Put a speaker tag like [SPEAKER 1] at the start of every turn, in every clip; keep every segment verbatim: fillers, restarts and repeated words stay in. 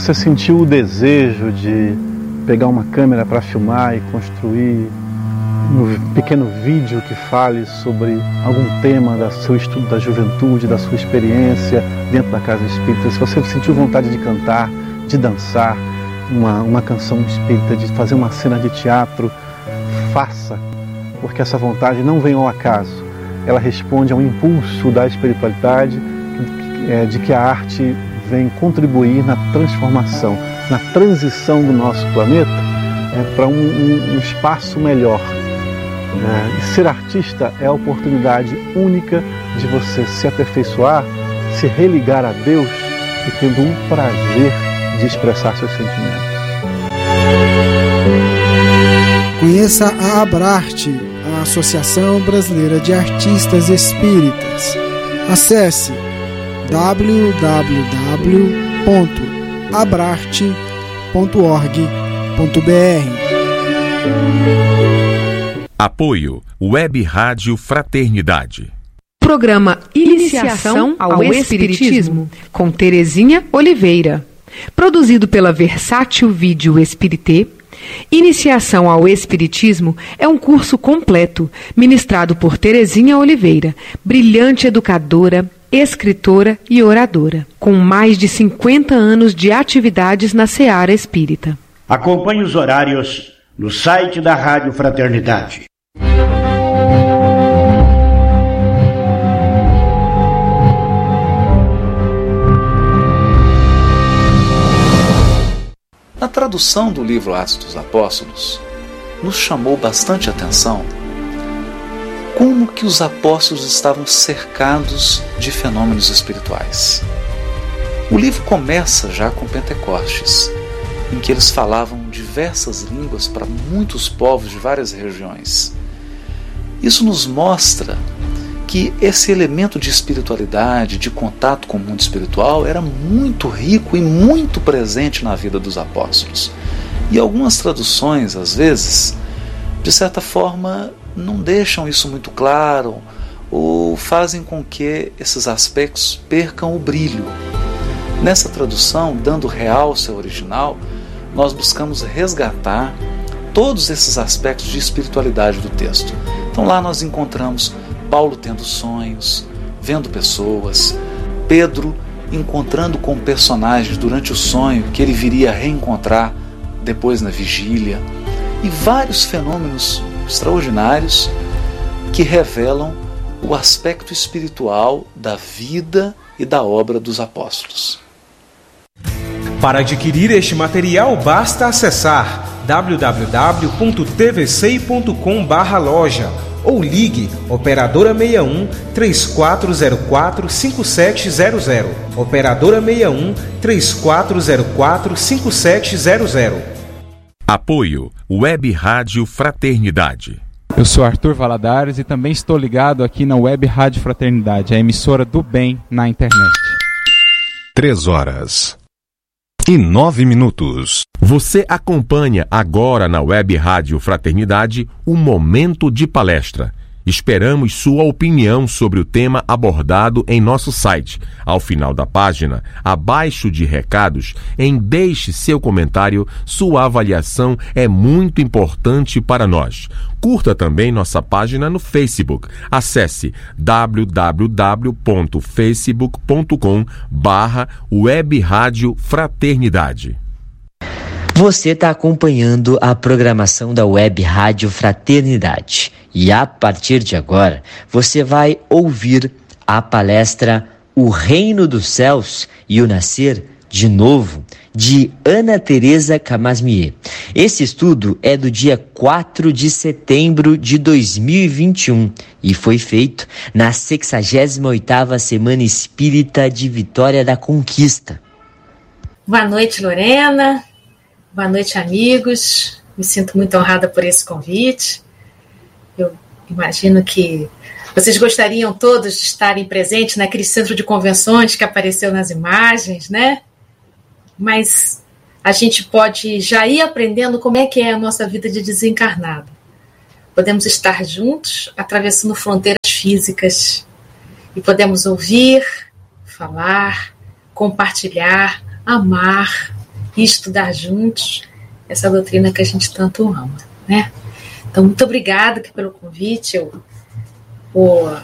[SPEAKER 1] você sentiu o desejo de pegar uma câmera para filmar e construir um pequeno vídeo que fale sobre algum tema do seu estudo da juventude, da sua experiência dentro da casa espírita, se você sentiu vontade de cantar, de dançar uma, uma canção espírita, de fazer uma cena de teatro, faça, porque essa vontade não vem ao acaso. Ela responde a um impulso da espiritualidade, de que a arte vem contribuir na transformação, na transição do nosso planeta é, para um, um, um espaço melhor. É, e ser artista é a oportunidade única de você se aperfeiçoar, se religar a Deus e tendo o prazer de expressar seus sentimentos.
[SPEAKER 2] Conheça a Abrarte, a Associação Brasileira de Artistas Espíritas. Acesse w w w ponto abrarte ponto org ponto b r.
[SPEAKER 3] Apoio Web Rádio Fraternidade.
[SPEAKER 4] Programa Iniciação ao Espiritismo, com Terezinha Oliveira. Produzido pela Versátil Vídeo Espirité, Iniciação ao Espiritismo é um curso completo, ministrado por Terezinha Oliveira, brilhante educadora, escritora e oradora, com mais de cinquenta anos de atividades na seara espírita.
[SPEAKER 5] Acompanhe os horários no site da Rádio Fraternidade.
[SPEAKER 6] Na tradução do livro Atos dos Apóstolos, nos chamou bastante atenção como que os apóstolos estavam cercados de fenômenos espirituais. O livro começa já com Pentecostes, em que eles falavam diversas línguas para muitos povos de várias regiões. Isso nos mostra que esse elemento de espiritualidade, de contato com o mundo espiritual, era muito rico e muito presente na vida dos apóstolos. E algumas traduções, às vezes, de certa forma, não deixam isso muito claro ou fazem com que esses aspectos percam o brilho. Nessa tradução, dando realce ao original, nós buscamos resgatar todos esses aspectos de espiritualidade do texto. Então lá nós encontramos Paulo tendo sonhos, vendo pessoas, Pedro encontrando com personagens durante o sonho que ele viria a reencontrar depois na vigília, e vários fenômenos extraordinários que revelam o aspecto espiritual da vida e da obra dos apóstolos.
[SPEAKER 7] Para adquirir este material, basta acessar w w w ponto t v c i ponto com barra loja ou ligue operadora seis um, três quatro zero quatro, cinco sete zero zero. Operadora seis um, três quatro zero quatro, cinco sete zero zero.
[SPEAKER 3] Apoio Web Rádio Fraternidade.
[SPEAKER 8] Eu sou Arthur Valadares e também estou ligado aqui na Web Rádio Fraternidade, a emissora do bem na internet.
[SPEAKER 3] Três horas e nove minutos. Você acompanha agora na Web Rádio Fraternidade o Momento de Palestra. Esperamos sua opinião sobre o tema abordado em nosso site. Ao final da página, abaixo de recados, em deixe seu comentário, sua avaliação é muito importante para nós. Curta também nossa página no Facebook. Acesse w w w ponto facebook ponto com barra Web Rádio Fraternidade.
[SPEAKER 9] Você está acompanhando a programação da Web Rádio Fraternidade e a partir de agora você vai ouvir a palestra O Reino dos Céus e o Nascer de Novo, de Ana Teresa Camasmier. Esse estudo é do dia quatro de setembro de dois mil e vinte e um e foi feito na sexagésima oitava Semana Espírita de Vitória da Conquista.
[SPEAKER 10] Boa noite, Lorena. Boa noite, amigos. Me sinto muito honrada por esse convite. Eu imagino que vocês gostariam todos de estarem presentes naquele centro de convenções que apareceu nas imagens, né? Mas a gente pode já ir aprendendo como é que é a nossa vida de desencarnado. Podemos estar juntos, atravessando fronteiras físicas, e podemos ouvir, falar, compartilhar, amar e estudar juntos essa doutrina que a gente tanto ama, né? Então, muito obrigada pelo convite. Eu, eu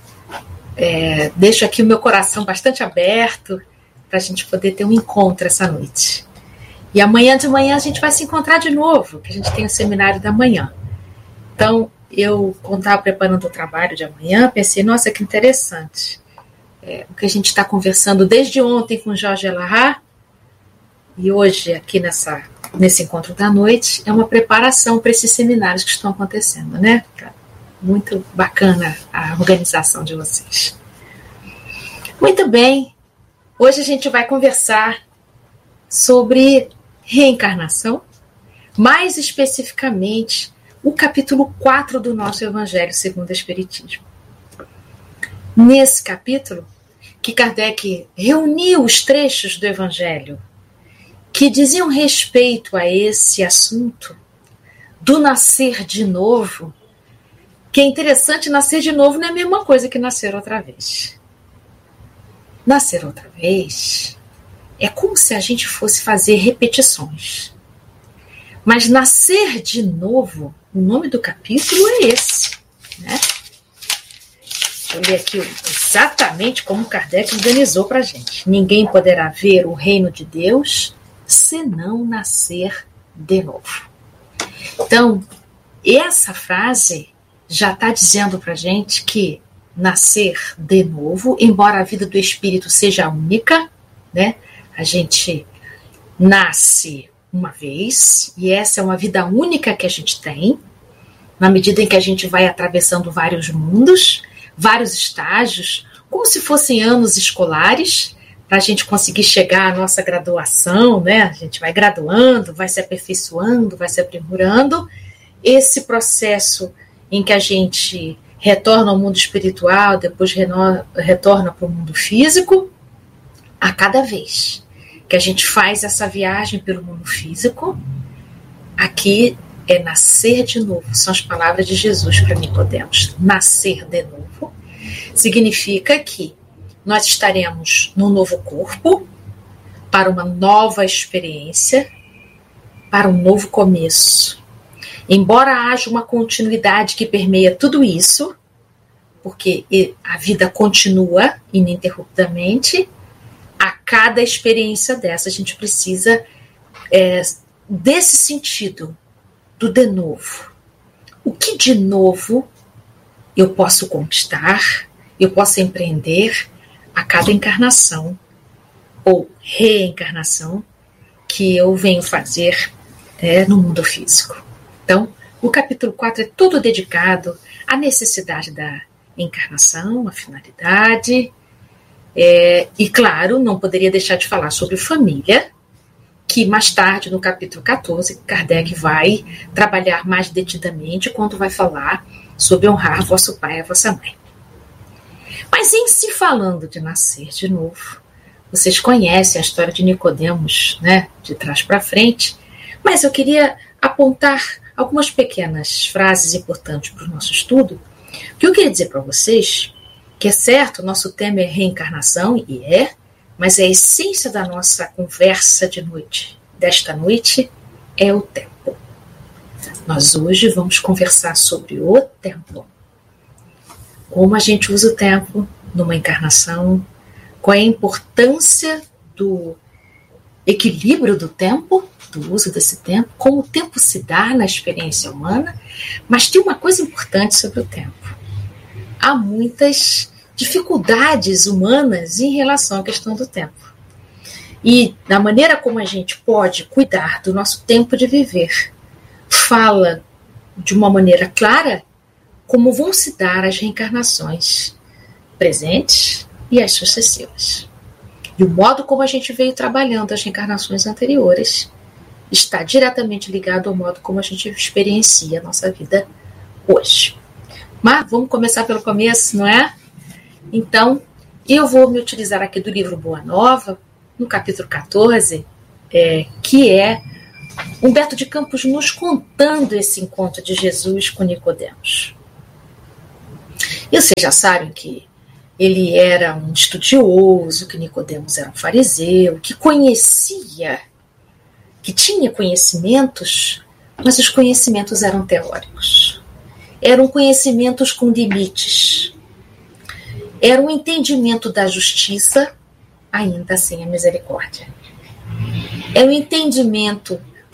[SPEAKER 10] é, deixo aqui o meu coração bastante aberto para a gente poder ter um encontro essa noite. E amanhã de manhã a gente vai se encontrar de novo, que a gente tem o seminário da manhã. Então, eu, quando estava preparando o trabalho de amanhã, pensei, nossa, que interessante. É, o que a gente está conversando desde ontem com Jorge Elahá, e hoje aqui nessa, nesse encontro da noite, é uma preparação para esses seminários que estão acontecendo, né? Muito bacana a organização de vocês. Muito bem, hoje a gente vai conversar sobre reencarnação, mais especificamente o capítulo quatro do nosso Evangelho segundo o Espiritismo. Nesse capítulo, que Kardec reuniu os trechos do Evangelho que diziam respeito a esse assunto do nascer de novo, que é interessante, nascer de novo não é a mesma coisa que nascer outra vez. Nascer outra vez é como se a gente fosse fazer repetições. Mas nascer de novo, o nome do capítulo é esse, né? Eu li aqui exatamente como Kardec organizou para a gente. Ninguém poderá ver o reino de Deus senão nascer de novo. Então, essa frase já está dizendo para a gente que nascer de novo, embora a vida do espírito seja única, né? A gente nasce uma vez, e essa é uma vida única que a gente tem, na medida em que a gente vai atravessando vários mundos, vários estágios, como se fossem anos escolares, para a gente conseguir chegar à nossa graduação, né? A gente vai graduando, vai se aperfeiçoando, vai se aprimorando. Esse processo em que a gente retorna ao mundo espiritual, depois reno- retorna para o mundo físico, a cada vez que a gente faz essa viagem pelo mundo físico, aqui é nascer de novo. São as palavras de Jesus para Nicodemos. Nascer de novo significa que nós estaremos num novo corpo, para uma nova experiência, para um novo começo. Embora haja uma continuidade que permeia tudo isso, porque a vida continua ininterruptamente, a cada experiência dessa a gente precisa é, desse sentido, do de novo. O que de novo eu posso conquistar, eu posso empreender a cada encarnação ou reencarnação que eu venho fazer é, no mundo físico. Então, o capítulo quatro é todo dedicado à necessidade da encarnação, à finalidade, é, e claro, não poderia deixar de falar sobre família, que mais tarde, no capítulo quatorze, Kardec vai trabalhar mais detidamente quando vai falar sobre honrar vosso pai e a vossa mãe. Mas em se falando de nascer de novo, vocês conhecem a história de Nicodemos, né, de trás para frente, mas eu queria apontar algumas pequenas frases importantes para o nosso estudo. O que eu queria dizer para vocês, que é certo, o nosso tema é reencarnação, e é, mas a essência da nossa conversa de noite, desta noite, é o tempo. Nós hoje vamos conversar sobre o tempo. Como a gente usa o tempo numa encarnação, qual é a importância do equilíbrio do tempo, do uso desse tempo, como o tempo se dá na experiência humana, mas tem uma coisa importante sobre o tempo. Há muitas dificuldades humanas em relação à questão do tempo. E da maneira como a gente pode cuidar do nosso tempo de viver, fala de uma maneira clara como vão se dar as reencarnações presentes e as sucessivas. E o modo como a gente veio trabalhando as reencarnações anteriores está diretamente ligado ao modo como a gente experiencia a nossa vida hoje. Mas vamos começar pelo começo, não é? Então, eu vou me utilizar aqui do livro Boa Nova, no capítulo quatorze, é, que é Humberto de Campos nos contando esse encontro de Jesus com Nicodemos. E vocês já sabem que ele era um estudioso, que Nicodemos era um fariseu, que conhecia que tinha conhecimentos, mas os conhecimentos eram teóricos. Eram conhecimentos com limites. Era um entendimento da justiça, ainda sem a misericórdia. É um entendimento